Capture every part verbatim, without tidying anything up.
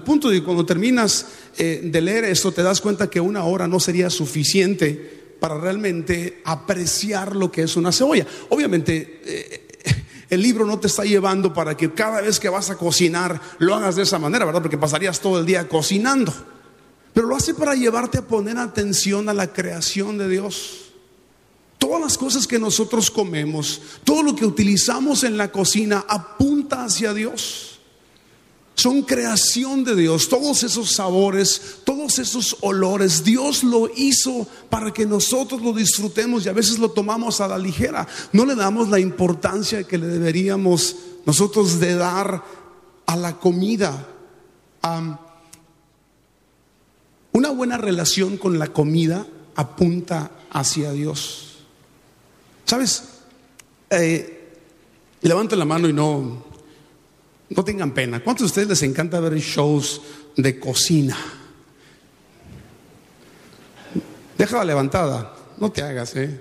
punto de que cuando terminas eh, de leer esto te das cuenta que una hora no sería suficiente para realmente apreciar lo que es una cebolla. Obviamente eh, el libro no te está llevando para que cada vez que vas a cocinar lo hagas de esa manera, ¿verdad? Porque pasarías todo el día cocinando. Pero lo hace para llevarte a poner atención a la creación de Dios. Todas las cosas que nosotros comemos, todo lo que utilizamos en la cocina apunta hacia Dios. Son creación de Dios. Todos esos sabores, todos esos olores, Dios lo hizo para que nosotros lo disfrutemos, y a veces lo tomamos a la ligera. No le damos la importancia que le deberíamos nosotros de dar a la comida. Um, una buena relación con la comida apunta hacia Dios. ¿Sabes? Eh, levanten la mano y no, no tengan pena. ¿Cuántos de ustedes les encanta ver shows de cocina? Déjala levantada, no te hagas, ¿eh?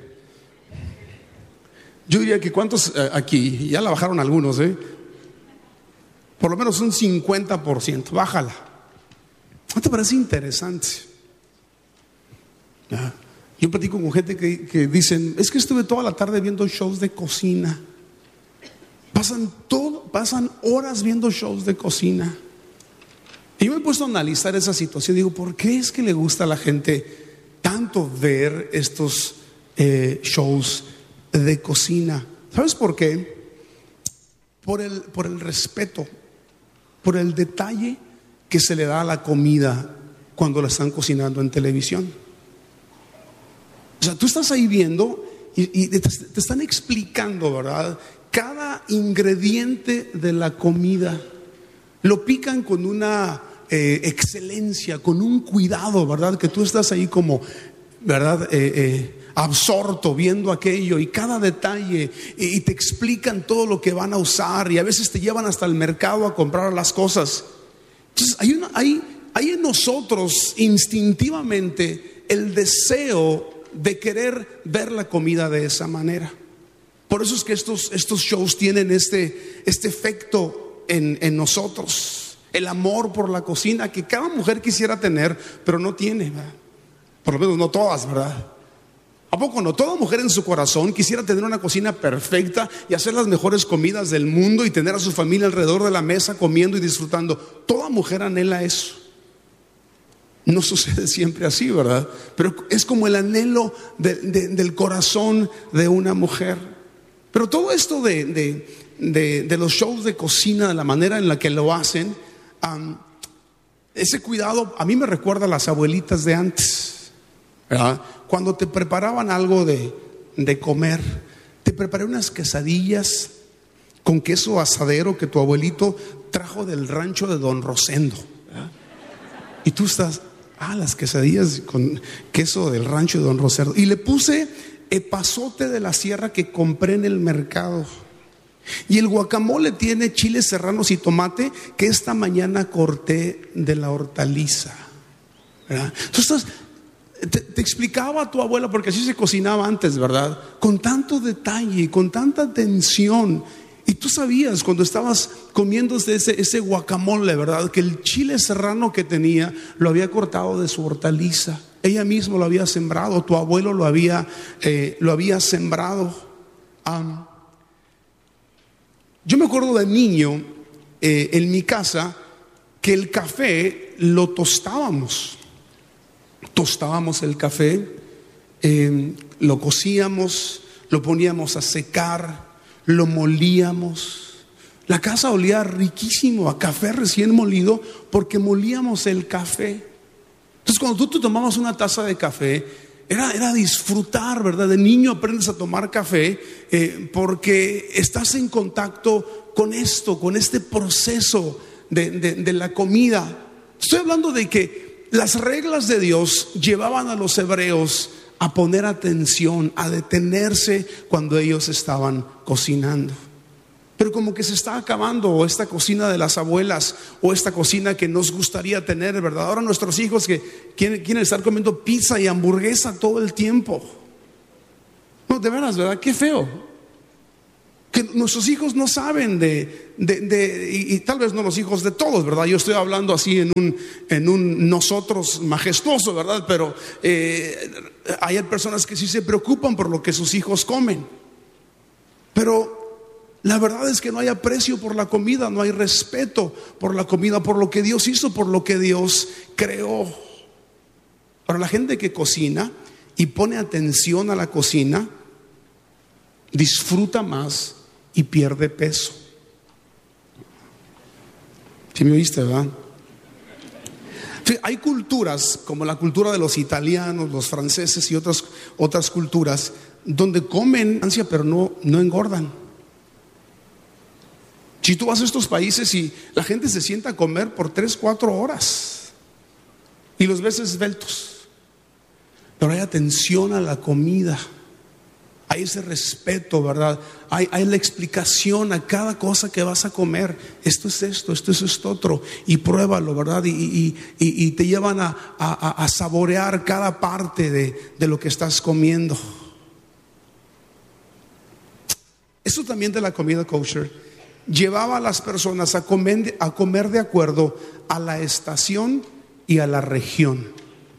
Yo diría que cuántos eh, aquí, ya la bajaron algunos, ¿eh? Por lo menos un cincuenta por ciento, bájala. ¿No te parece interesante? ¿Ah? Yo platico con gente que, que dicen, es que estuve toda la tarde viendo shows de cocina. Pasan todo, pasan horas viendo shows de cocina. Y yo me he puesto a analizar esa situación. Digo, ¿por qué es que le gusta a la gente tanto ver estos eh, shows de cocina? ¿Sabes por qué? Por el, por el respeto, por el detalle que se le da a la comida cuando la están cocinando en televisión. O sea, tú estás ahí viendo y, y te, te están explicando, ¿verdad? Cada ingrediente de la comida lo pican con una eh, excelencia, con un cuidado, ¿verdad? Que tú estás ahí como, ¿verdad? Eh, eh, absorto viendo aquello y cada detalle, y, y te explican todo lo que van a usar, y a veces te llevan hasta el mercado a comprar las cosas. Entonces hay, una, hay, hay en nosotros instintivamente el deseo de querer ver la comida de esa manera. Por eso es que estos, estos shows tienen este, este efecto en, en nosotros. El amor por la cocina que cada mujer quisiera tener, pero no tiene, ¿verdad? Por lo menos no todas, ¿verdad? ¿A poco no? Toda mujer en su corazón quisiera tener una cocina perfecta y hacer las mejores comidas del mundo y tener a su familia alrededor de la mesa comiendo y disfrutando. Toda mujer anhela eso. No sucede siempre así, ¿verdad? Pero es como el anhelo de, de, del corazón de una mujer. Pero todo esto de, de, de, de los shows de cocina, de la manera en la que lo hacen, um, ese cuidado a mí me recuerda a las abuelitas de antes, ¿verdad? Cuando te preparaban algo de, de comer, te preparé unas quesadillas con queso asadero que tu abuelito trajo del rancho de Don Rosendo, ¿verdad? Y tú estás... Ah, las quesadillas con queso del rancho de Don Rosendo. Y le puse epazote de la sierra que compré en el mercado. Y el guacamole tiene chiles serranos y tomate que esta mañana corté de la hortaliza, ¿verdad? Entonces te, te explicaba a tu abuela, porque así se cocinaba antes, ¿verdad? Con tanto detalle, con tanta atención. Y tú sabías cuando estabas comiendo ese, ese guacamole, ¿verdad? Que el chile serrano que tenía lo había cortado de su hortaliza. Ella misma lo había sembrado, tu abuelo lo había, eh, lo había sembrado. Um, yo me acuerdo de niño, eh, en mi casa, que el café lo tostábamos. Tostábamos el café, eh, lo cocíamos, lo poníamos a secar, lo molíamos. La casa olía riquísimo a café recién molido porque molíamos el café. Entonces cuando tú te tomabas una taza de café, era, era disfrutar, ¿verdad? De niño aprendes a tomar café eh, porque estás en contacto con esto, con este proceso de, de, de la comida. Estoy hablando de que las reglas de Dios llevaban a los hebreos a poner atención, a detenerse cuando ellos estaban cocinando. Pero como que se está acabando esta cocina de las abuelas o esta cocina que nos gustaría tener, ¿verdad? Ahora nuestros hijos que quieren, quieren estar comiendo pizza y hamburguesa todo el tiempo. No, de veras, ¿verdad? Qué feo. que nuestros hijos no saben de, de, de y, y tal vez no los hijos de todos, ¿verdad? Yo estoy hablando así en un, en un nosotros majestuoso, ¿verdad? Pero eh, hay personas que sí se preocupan por lo que sus hijos comen. Pero la verdad es que no hay aprecio por la comida, no hay respeto por la comida, por lo que Dios hizo, por lo que Dios creó. Para la gente que cocina y pone atención a la cocina, disfruta más y pierde peso. ¿Sí me oíste, verdad? Hay culturas como la cultura de los italianos, los franceses y otras, otras culturas donde comen ansia pero no, no engordan. Si tú vas a estos países y la gente se sienta a comer por tres, cuatro horas y los ves esbeltos, pero hay atención a la comida. Hay ese respeto, ¿verdad? Hay, hay la explicación a cada cosa que vas a comer. Esto es esto, esto es esto otro. Y pruébalo, ¿verdad? Y, y, y, y te llevan a, a, a saborear cada parte de, de lo que estás comiendo. Eso también de la comida kosher llevaba a las personas a comer, a comer de acuerdo a la estación y a la región.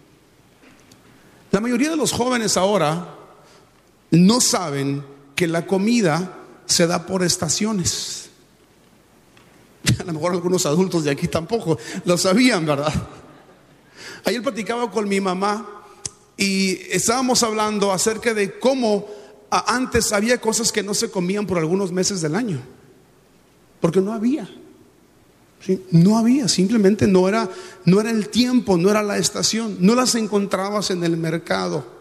La mayoría de los jóvenes ahora no saben que la comida se da por estaciones. A lo mejor algunos adultos de aquí tampoco lo sabían, ¿verdad? Ayer platicaba con mi mamá y estábamos hablando acerca de cómo antes había cosas que no se comían por algunos meses del año, porque no había. ¿Sí? No había, simplemente no era, no era el tiempo, no era la estación, no las encontrabas en el mercado.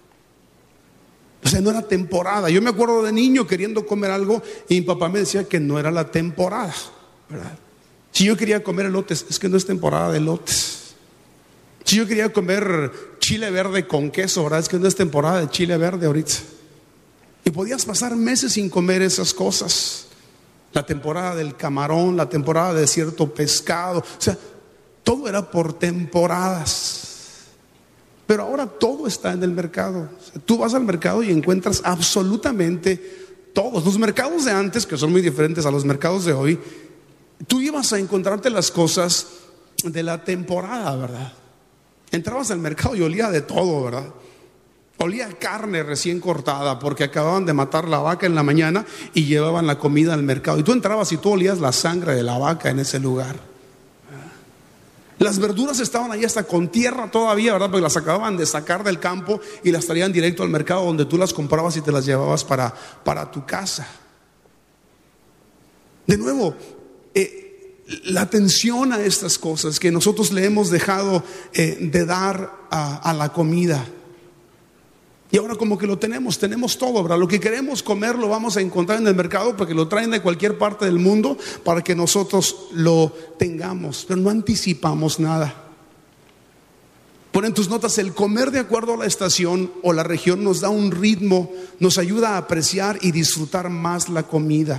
O sea, no era temporada. Yo me acuerdo de niño queriendo comer algo y mi papá me decía que no era la temporada, ¿verdad? Si yo quería comer elotes, es que no es temporada de elotes. Si yo quería comer chile verde con queso, ¿verdad? Es que no es temporada de chile verde ahorita. Y podías pasar meses sin comer esas cosas. La temporada del camarón, la temporada de cierto pescado, o sea, todo era por temporadas. Pero ahora todo está en el mercado. O sea, tú vas al mercado y encuentras absolutamente todos. Los mercados de antes, que son muy diferentes a los mercados de hoy, tú ibas a encontrarte las cosas de la temporada, ¿verdad? Entrabas al mercado y olía de todo, ¿verdad? Olía a carne recién cortada porque acababan de matar la vaca en la mañana y llevaban la comida al mercado. Y tú entrabas y tú olías la sangre de la vaca en ese lugar. Las verduras estaban ahí hasta con tierra todavía, ¿verdad? Porque las acababan de sacar del campo y las traían directo al mercado donde tú las comprabas y te las llevabas para, para tu casa. De nuevo, eh, la atención a estas cosas que nosotros le hemos dejado eh, de dar a, a la comida. Y ahora como que lo tenemos, tenemos todo, ¿verdad? Lo que queremos comer lo vamos a encontrar en el mercado porque lo traen de cualquier parte del mundo para que nosotros lo tengamos, pero no anticipamos nada. Pon en tus notas, el comer de acuerdo a la estación o la región nos da un ritmo, nos ayuda a apreciar y disfrutar más la comida.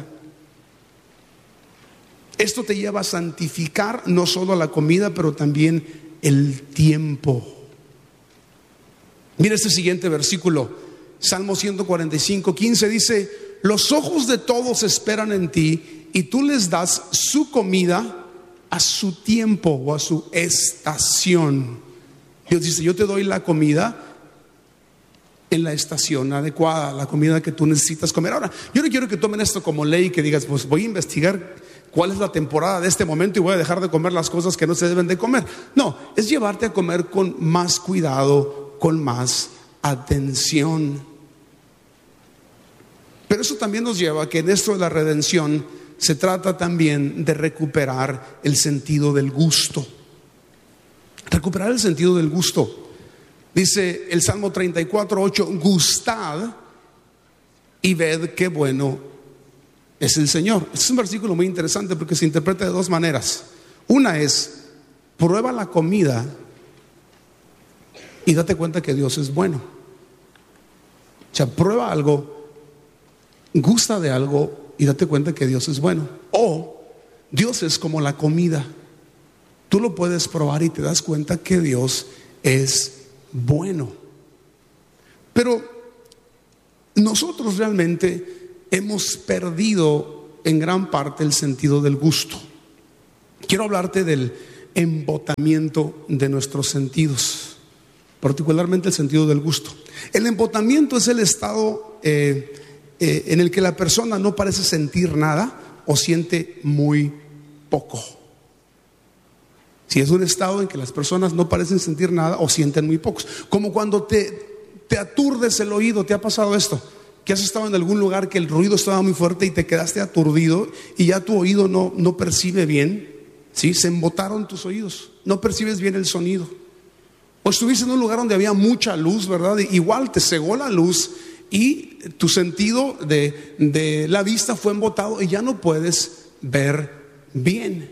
Esto te lleva a santificar no solo la comida, pero también el tiempo. Mira este siguiente versículo, Salmo ciento cuarenta y cinco, quince dice: los ojos de todos esperan en ti y tú les das su comida a su tiempo o a su estación. Dios dice: yo te doy la comida en la estación adecuada, la comida que tú necesitas comer. Ahora, yo no quiero que tomen esto como ley, que digas, pues voy a investigar cuál es la temporada de este momento y voy a dejar de comer las cosas que no se deben de comer. No, es llevarte a comer con más cuidado, con más atención. Pero eso también nos lleva a que en esto de la redención se trata también de recuperar el sentido del gusto. Recuperar el sentido del gusto. Dice el Salmo treinta y cuatro, ocho: gustad y ved qué bueno es el Señor. Este es un versículo muy interesante porque se interpreta de dos maneras. Una es: prueba la comida y date cuenta que Dios es bueno. O sea, prueba algo, gusta de algo y date cuenta que Dios es bueno. O Dios es como la comida. Tú lo puedes probar y te das cuenta que Dios es bueno. Pero nosotros realmente hemos perdido en gran parte el sentido del gusto. Quiero hablarte del embotamiento de nuestros sentidos, particularmente el sentido del gusto. El embotamiento es el estado eh, eh, en el que la persona no parece sentir nada o siente muy poco. Si es un estado en que las personas no parecen sentir nada o sienten muy pocos, como cuando te, te aturdes el oído. ¿Te ha pasado esto? Que has estado en algún lugar que el ruido estaba muy fuerte y te quedaste aturdido y ya tu oído no, no percibe bien, ¿sí? Se embotaron tus oídos, no percibes bien el sonido. O estuviste en un lugar donde había mucha luz, ¿verdad? Igual te cegó la luz y tu sentido de, de la vista fue embotado y ya no puedes ver bien.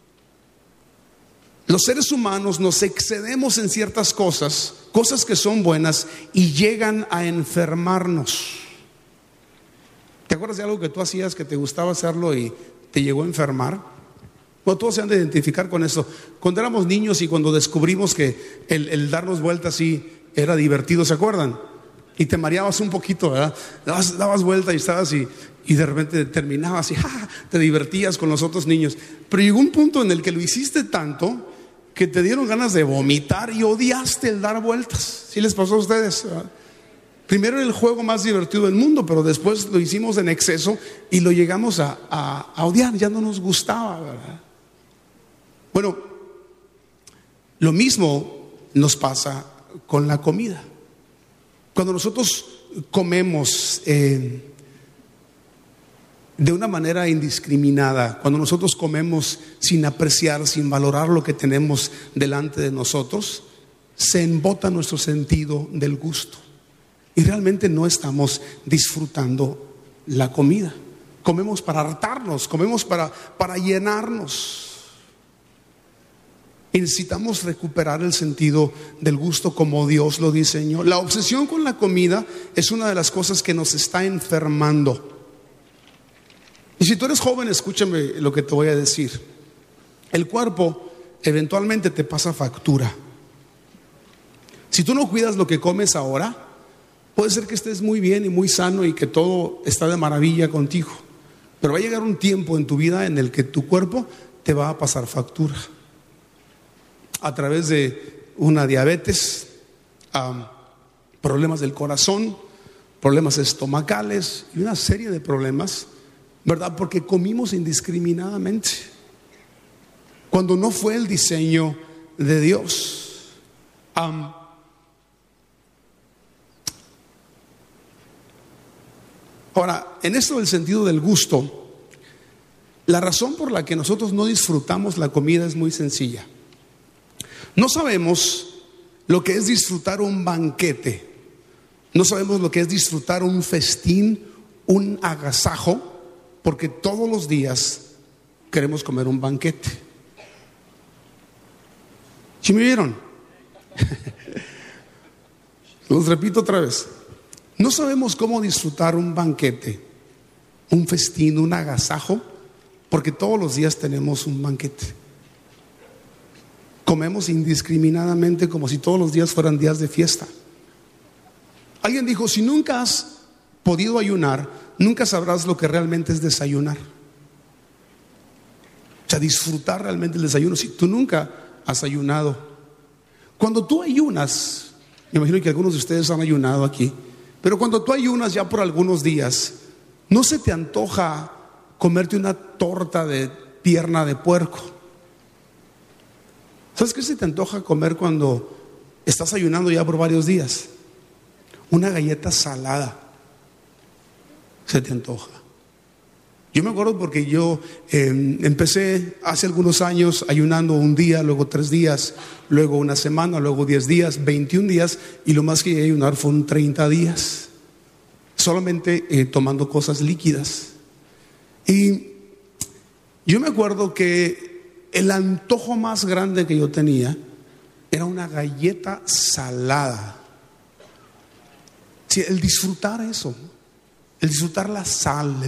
Los seres humanos nos excedemos en ciertas cosas, cosas que son buenas, y llegan a enfermarnos. ¿Te acuerdas de algo que tú hacías que te gustaba hacerlo y te llegó a enfermar? Bueno, todos se han de identificar con eso. Cuando éramos niños y cuando descubrimos que el, el darnos vueltas así era divertido, ¿se acuerdan? Y te mareabas un poquito, ¿verdad? Dabas, dabas vuelta y estabas y, y de repente terminabas y ¡ja! Te divertías con los otros niños. Pero llegó un punto en el que lo hiciste tanto que te dieron ganas de vomitar y odiaste el dar vueltas. ¿Sí les pasó a ustedes? Primero era el juego más divertido del mundo, pero después lo hicimos en exceso y lo llegamos a, a, a odiar. Ya no nos gustaba, ¿verdad? Bueno, lo mismo nos pasa con la comida. Cuando nosotros comemos eh, de una manera indiscriminada, cuando nosotros comemos sin apreciar, sin valorar lo que tenemos delante de nosotros, se embota nuestro sentido del gusto y realmente no estamos disfrutando la comida. Comemos para hartarnos, comemos para, para llenarnos. Y necesitamos recuperar el sentido del gusto como Dios lo diseñó. La obsesión con la comida es una de las cosas que nos está enfermando. Y si tú eres joven, escúchame lo que te voy a decir. El cuerpo eventualmente te pasa factura. Si tú no cuidas lo que comes ahora, puede ser que estés muy bien y muy sano y que todo está de maravilla contigo, pero va a llegar un tiempo en tu vida en el que tu cuerpo te va a pasar factura a través de una diabetes, um, problemas del corazón, problemas estomacales y una serie de problemas, ¿verdad? Porque comimos indiscriminadamente cuando no fue el diseño de Dios. Um, ahora, en esto del sentido del gusto, la razón por la que nosotros no disfrutamos la comida es muy sencilla. No sabemos lo que es disfrutar un banquete, no sabemos lo que es disfrutar un festín, un agasajo, porque todos los días queremos comer un banquete. ¿Sí me vieron? Los repito otra vez. No sabemos cómo disfrutar un banquete, un festín, un agasajo, porque todos los días tenemos un banquete. Comemos indiscriminadamente como si todos los días fueran días de fiesta. Alguien dijo, si nunca has podido ayunar, nunca sabrás lo que realmente es desayunar. O sea, disfrutar realmente el desayuno si tú nunca has ayunado. Cuando tú ayunas, me imagino que algunos de ustedes han ayunado aquí, pero cuando tú ayunas ya por algunos días, ¿no se te antoja comerte una torta de pierna de puerco? ¿Sabes qué se te antoja comer cuando estás ayunando ya por varios días? Una galleta salada se te antoja. Yo me acuerdo porque yo eh, empecé hace algunos años ayunando un día, luego tres días, luego una semana, luego diez días, veintiún días, y lo más que llegué a ayunar fueron treinta días, solamente eh, tomando cosas líquidas. Y yo me acuerdo que el antojo más grande que yo tenía era una galleta salada. Sí, el disfrutar eso, el disfrutar la sal,